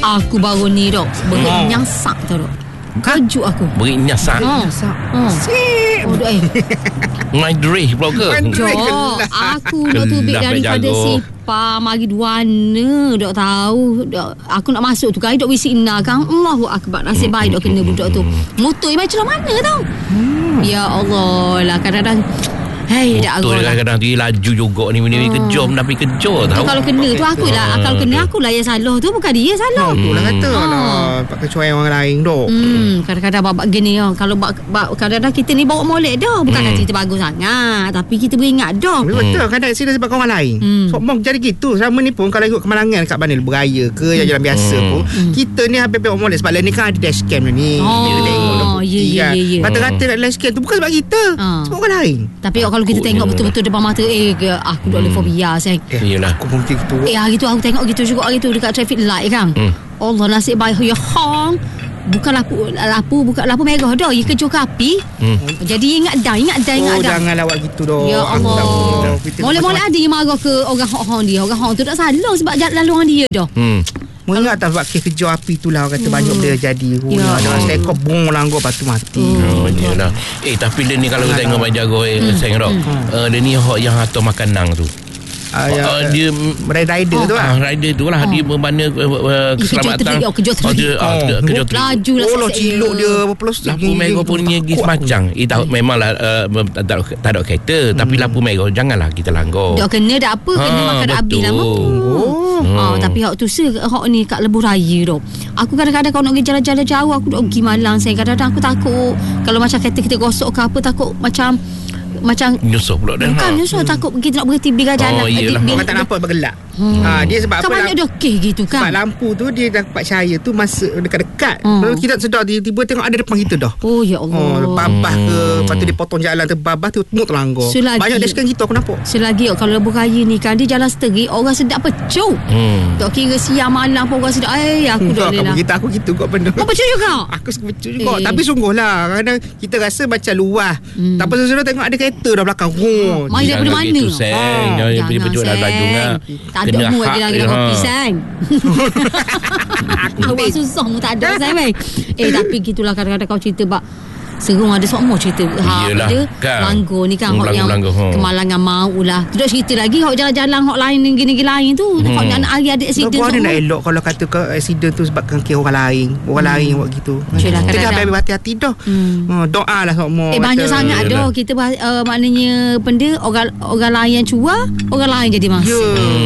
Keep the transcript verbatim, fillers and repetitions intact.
Aku baru ni dok beri Oh. nyasak tu dok. Kejut aku. Beri nyasak. Ha. Ha. Sip. Oh dok eh. Ngai derih pula ke? Jok, aku nak tubik Kelah daripada jago. Sipar mari duana dok tahu. Dok, aku nak masuk tu kan dok wisina kan. Allahu akbar. Nasib baik dok kena budak tu. Motor macam mana tau? Hmm. Ya Allah lah kadang-kadang hei dak Betul agak lah. kadang-kadang dia laju juga ni benda ni Hmm. kejam tapi kejut Tu tahu. kalau kena tu aku lah. Kalau kena aku lah yang salah tu bukan dia salah. Betul lah kata Ah. lah pakai kecuali orang lain dok. Hmm, kadang-kadang babak gini oh. Kalau bak, bak, kadang-kadang kita ni bawa molek dah. Bukan Hmm. kata kita bagus sangat, tapi kita beringat dah. Tapi betul kadang sila sebab orang lain. Hmm. So mau jadi gitu. Selama ni pun kalau ikut kemalangan kat mana beraya ke yang jalan biasa Hmm. pun, kita ni habis bawa molek sebab lain ni kan ada dashcam ni. Oh, Kita tengok dah bukti ya, ya, kan. ya, ya. Rata-rata nak dashcam tu bukan sebab kita. Ah. Sebab orang lain. Tapi kalau kita Takutnya. tengok betul-betul depan mata eh ke, aku dah hmm. fobia sayang. Eh, Yelah. aku pun gitu. Eh hari tu aku tengok gitu juga hari tu dekat traffic light kan. Hmm. Allah nasib baik ya hang. Bukan lapu lapu bukan lapu merah dah. Ia kejuk api. Hmm. Jadi ingat dah, ingat dah, ingat Oh, dah. jangan lawak gitu dok. Ya Aku tak Allah. boleh. Kita Molek-molek ada yang marah ke orang hang dia. Orang hang tu tak salah sebab jalan lalu orang dia dah. Hmm. Mu ingat tak sebab kes kerja api tu lah orang kata banyak benda jadi. Oh, Ya. ada orang stekop bong langgar lepas tu mati. Oh, yelah. Eh tapi dia ni kalau kita tengok Abang Jago eh, Hmm. sayang Rok. Uh, dia ni hak yang atur makanan tu. Ah, Uh, ya, dia rider tu Ah, lah. rider tu lah Oh. dia bermana uh, uh, Eh, keselamatan. kejut terderik, kejut Oh, dia ah, Oh. ke- kejut terderik. Laju lah Oh, lo sesek ciluk dia. dia berpelos. Lampu merah pun ni gis macam. Eh tahu memanglah uh, tak ada tak ada kereta tapi lampu merah janganlah kita langgar. Dah kena dah apa kena Ah, makan api betul. lama. Oh. Ah, tapi hak tu se hak ni kat Lebuh Raya tu. Aku kadang-kadang kalau nak pergi jalan-jalan jauh aku nak pergi Malang saya kadang-kadang aku takut kalau macam kereta kita gosok ke apa takut macam macam Nyusuh pula dah. bukan nyusul takut kita nak berhenti bingkai jalan. Oh, iyalah. Orang tak nampak bergelak. Hmm. Ha, dia sebab kan apa? banyak lam- dah kes gitu Sebab kan. lampu tu dia dapat cahaya tu masa dekat-dekat. Hmm. Lalu kita tak sedar tiba-tiba tengok ada depan kita dah. Oh ya Allah. Oh, babah ke, lepas tu dia potong jalan tu babah tu mut terlanggar. Selagi- Banyak dashcam kita aku nampak. Selagi oh, kalau Lebuh Raya ni kan dia jalan seteri orang sedap pecuk. Hmm. Tak kira siang malam pun orang sedap. Eh aku dah boleh lah. Kamu kita aku gitu kau benda. Kau pecuk juga. Aku suka pecuk juga. Eh. Tapi sungguh lah kadang kita rasa macam luas. Hmm. Tak apa sesuatu tengok ada kereta dah belakang. Oh, Mai daripada Jangan mana? gitu, Seng. Ah, Jangan Jangan, pergi pejuk dalam Seng. laju ngah. Tak ada mu lagi lagi nak kopi sang. Awak susah mu tak ada saya baik. Eh tapi gitulah kadang-kadang kau cerita bak Serung ada semua cerita. Ha Iyalah, ada kan. Langgar ni kan Hmm, hak yang Langgar, ha. kemalangan mau lah. Tidak cerita lagi hak jalan-jalan hak lain gini-gini lain tu. Hmm. Hak anak hari ada Kau accident ada nak semua. elok kalau kata kau accident tu sebabkan kira orang lain. Orang lain buat gitu. Yelah, Kita kadang-kadang- dah habis hati-hati dah. Hmm. Ha, doa lah semua. Eh banyak Kata- sangat Yelah. dah kita bah- uh, maknanya benda orang orang lain yang cuar, orang lain jadi masa. Ya.